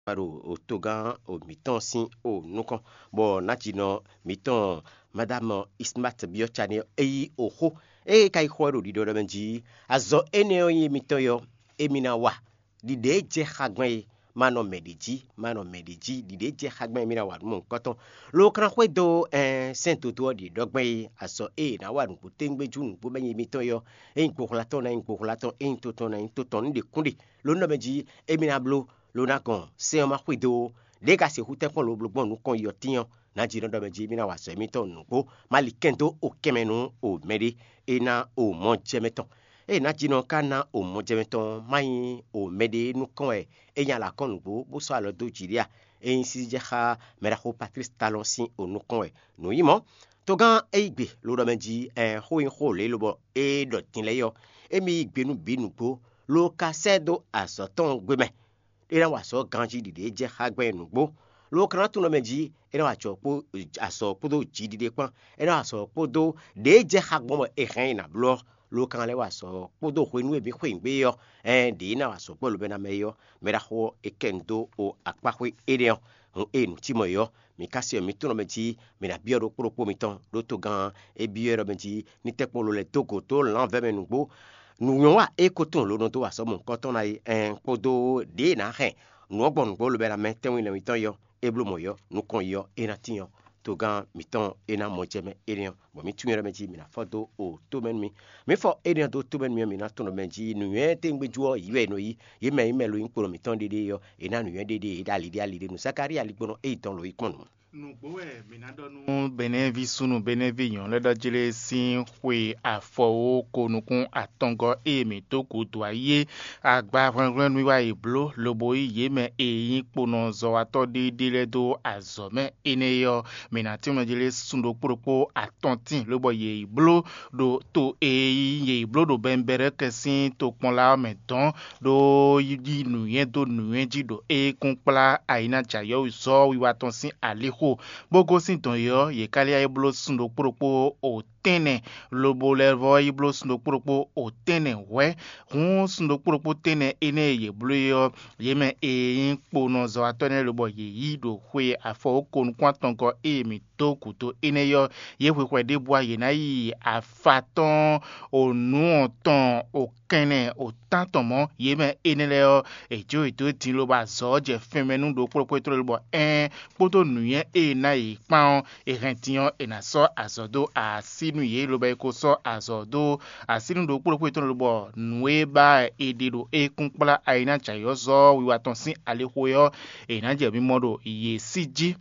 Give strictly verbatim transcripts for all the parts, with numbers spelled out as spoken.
Paro au Togan au miton sin au nukan bo natino miton madame Ismat Biochane e oho e kai khoro di do benji azo eneo yi mitoyo emina wa di de je khagwe mano mediji mano mediji di de je khagwe emina wa mon koton lo kran khwe do en saint toto di dogbe aso e na wa nku tengbe ju nku benyi mitoyo e nku laton na nku laton e toto na toto ndi kundi lo no benji emina blo lona kon se ma kwido de ka se hute kon lo blogbon nu kon yo tiyan na jiro do meji mi na wa se mi ton nu ko mali kento o kemenu o mede e na o mo jemeton e na jino kana o mo jemeton mai o mede nu kon e e nya la kon nu bo bo so alo do jiria e insi je ha mera ho Patrice Talon sin o nu kon e no yimo togan e igbe lo do meji e ho in ho le lo bo e do tin le yo e mi igbe nu bi nu ko lo ka sedo asoton gbeme ina wa so ganji dide je hagbe nugbo lo kan tun meji ina wa cho po aso podo jidide pan ina wa so podo de je hagbo mo e rin na blo lo kan le wa so podo ho inu ebi khwe ngbe yo eh de ina wa so polo be na me yo me da ho ekendo o akpahwe ere on enu ti mo yo mi kasi mi tun meji mi na bioro propo mi ton lo to gan e bioro meji ni tekpolo le togo to lan ve me nugbo nu wa e koton lo no to wa so mo koton na en podo de na he nu ogbon gbo lo be na me tenwi le mi ton yo e blo mo yo nu kon yo e na tiyan to gan mi ton e na mo jeme e rian bo mi tun me ji mi na fodo o to men mi mi fo e rian do to men mi mi na to no men ji nu ye te ngbe juo yiwe no yi ye me yi me lo yin po mi ton dede yo e na nu ye dede e dali dali de nu sakari ali gbono e ton lo ikon nu nugbowe minadonu benevi sunu benevi yon leda jele sin hwe afo konukun atongo emi to kutu aye agba franfran mi wa iblo lobo iye me eyin pono zo ato de dele do azome eneyo minati mo jele sundo poropo atontin lobo ye iblo do to eyi ye iblo do bembere kesin to pon la meton do yi nu yen do nu yen ji do e kunpla aina chayo so wi wa ton sin ale bogo sinton yo ye kali ay blo sundo poropo o tene lobo levo ay blo sundo poropo o tene we hun sundo poropo tene ene ye blo yo ye me e pono zo atone lobo ye yido hwe afo kon kwanton ko e mi to kuto ene yo ye hwe kwa de bois ye na yi afaton o nu ton o kene o tantomo ye me ene le yo e jo ito tin lo ba zo je femenu do poropo to lobo en poto nuye e na yi pan e rentian e na so azodo a sinu ye lo ba ko so azodo a sinu do poropo to lobo nwe ba e dido e kunpla aina chayo zo wi waton sin ale hoyo e na je bi modo ye siji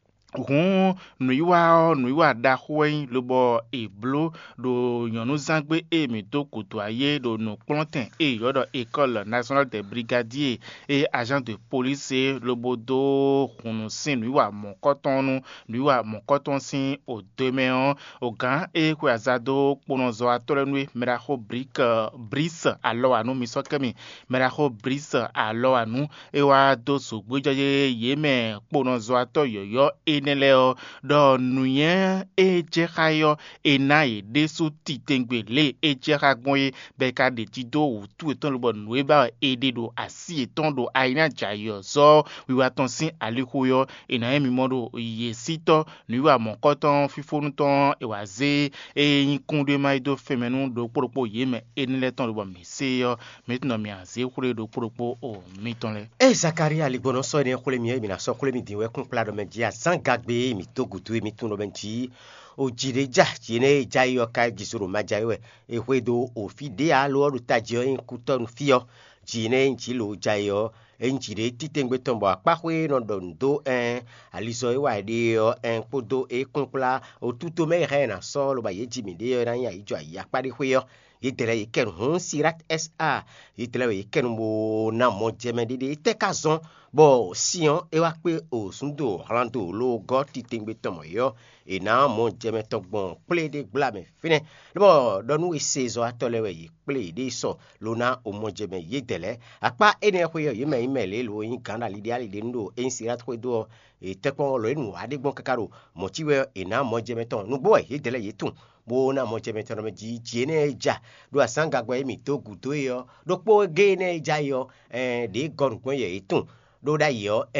hun nuiwa nuiwa da hwen lobo eblo do yonu zangbe e mi to kutu aye do no plantin e yodo école nationale des brigadiers et agents de police lobo do hunu sin nuiwa mon coton nuiwa mon coton sin o demeon o gan e kwa azado ponozo atole nui meraho brick bris alo anu misokemi meraho bris alo anu e wa do so gbejaye yeme ponozo ato yoyo e neleo do nuyen e jekayo e na e desu titengbe le e jekagboye beka de tido ou tu eton lobo nueba e de do asi eton do aina jayo zo wiwa ton sin alikoyo e na emi modo ye sito nuwa mon koton fifonu ton e waze e yikunde maido femenu do poropo yeme e nele ton lobo meseyo metno mi aze kure do poropo o mitonle e Zakaria libono so ne khole mi e mi na so khole mi diwe kun plado men ji azangagbe mi togutu mi tuno ben ji o jire ja jine jayo ka gisuru majayo e hwedo o fide alo ru tajio en kuton fio jine njilo jayo en jire titengbe tombo apahwe no dondo en aliso e wa de yo en podo e kunpla o tuto me rena so lo ba ye jimi de yo ran ya ijo ya pari hwe yo yitele yiken hun sirat sa yitele yiken mo na mo jeme de te kazon bo sion e wa pe o sundo halando lo go titengbe tomo yo e na mo jeme togbon ple de glame fine bo donu e sezo atolewe yi ple de so lo na o mo jeme yitele apa ene hwe yo yeme imele lo yin kana lidi ali de ndo en sirat hwe do e tekpon lo enu adigbon kakaro mo tiwe e na mo jeme ton nu boy yitele yitun bona mo cheme tono me ji jene ja do asanga gwa mi to guto yo do po ge ne ja yo eh de gon gwen ye itun ɖo ɖa yɔ